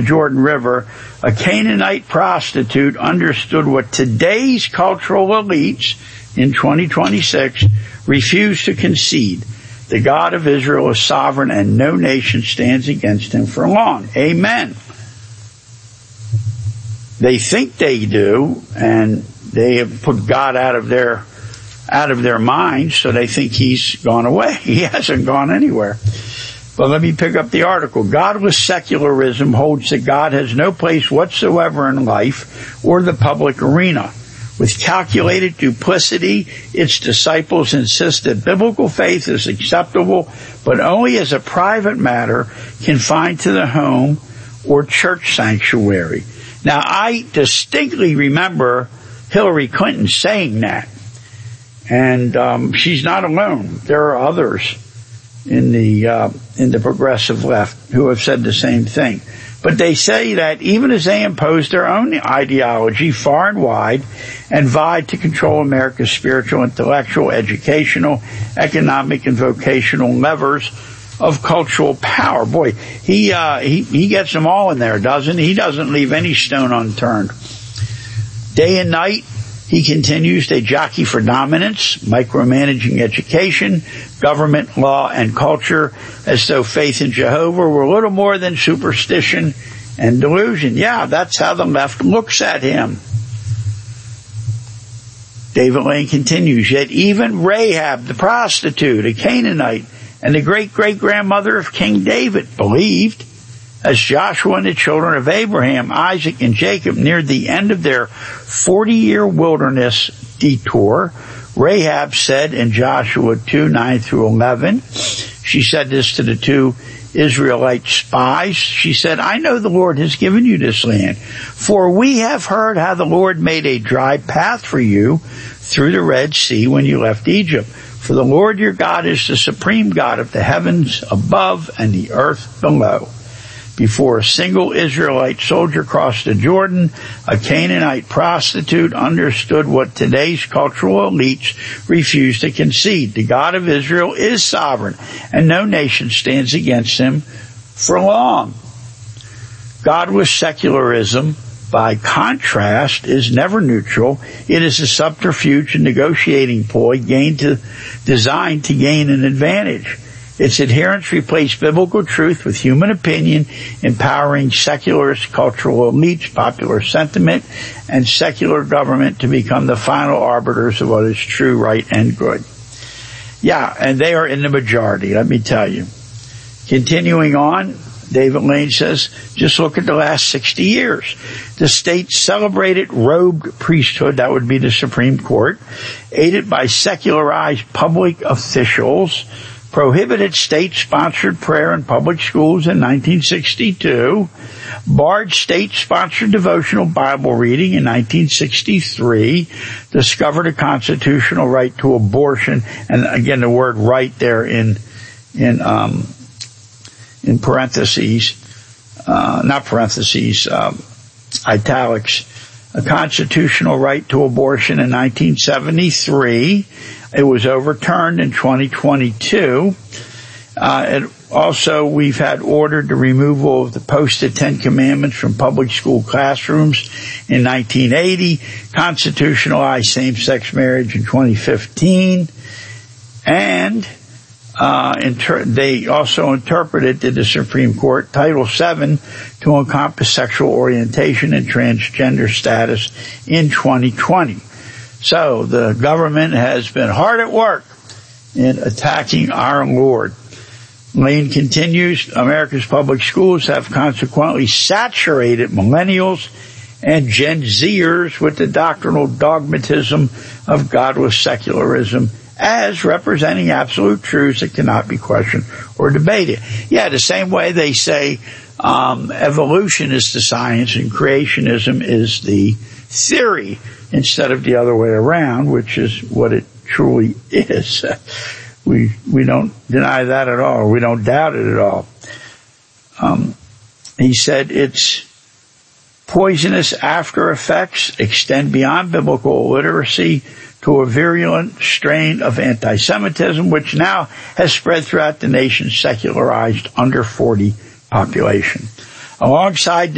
Jordan River, a Canaanite prostitute understood what today's cultural elites in 2026 refuse to concede. The God of Israel is sovereign and no nation stands against him for long. Amen. They think they do, and they have put God out of their minds, so they think he's gone away. He hasn't gone anywhere. But let me pick up the article. Godless secularism holds that God has no place whatsoever in life or the public arena. With calculated duplicity, its disciples insist that biblical faith is acceptable, but only as a private matter confined to the home or church sanctuary. Now, I distinctly remember Hillary Clinton saying that, and she's not alone. There are others in the progressive left who have said the same thing. But they say that even as they impose their own ideology far and wide and vied to control America's spiritual, intellectual, educational, economic, and vocational levers of cultural power. Boy, he gets them all in there, doesn't he? He doesn't leave any stone unturned. Day and night, he continues, they jockey for dominance, micromanaging education, government, law, and culture, as though faith in Jehovah were little more than superstition and delusion. Yeah, that's how the left looks at him. David Lane continues, yet even Rahab, the prostitute, a Canaanite, and the great-great-grandmother of King David believed, as Joshua and the children of Abraham, Isaac, and Jacob neared the end of their 40-year wilderness detour. Rahab said in Joshua 2:9-11, she said this to the two Israelite spies. She said, I know the Lord has given you this land, for we have heard how the Lord made a dry path for you through the Red Sea when you left Egypt. For the Lord your God is the supreme God of the heavens above and the earth below. Before a single Israelite soldier crossed the Jordan, a Canaanite prostitute understood what today's cultural elites refuse to concede. The God of Israel is sovereign, and no nation stands against him for long. Godless secularism, by contrast, is never neutral. It is a subterfuge and negotiating ploy designed to gain an advantage. Its adherents replace biblical truth with human opinion, empowering secularist cultural elites, popular sentiment, and secular government to become the final arbiters of what is true, right, and good. Yeah, and they are in the majority, let me tell you. Continuing on, David Lane says, just look at the last 60 years. The state's celebrated robed priesthood, that would be the Supreme Court, aided by secularized public officials, prohibited state-sponsored prayer in public schools in 1962, barred state-sponsored devotional Bible reading in 1963, discovered a constitutional right to abortion, and again the word right there in parentheses, not parentheses, italics, a constitutional right to abortion in 1973. It was overturned in 2022. Also, we've had ordered the removal of the posted 10 Commandments from public school classrooms in 1980, constitutionalized same-sex marriage in 2015, and they also interpreted to the Supreme Court Title VII to encompass sexual orientation and transgender status in 2020. So the government has been hard at work in attacking our Lord. Lane continues, America's public schools have consequently saturated millennials and Gen Zers with the doctrinal dogmatism of godless secularism as representing absolute truths that cannot be questioned or debated. Yeah, the same way they say evolution is the science and creationism is the theory, instead of the other way around, which is what it truly is. We don't deny that at all. We don't doubt it at all. He said its poisonous after effects extend beyond biblical literacy to a virulent strain of anti-Semitism, which now has spread throughout the nation's secularized under 40 population. Alongside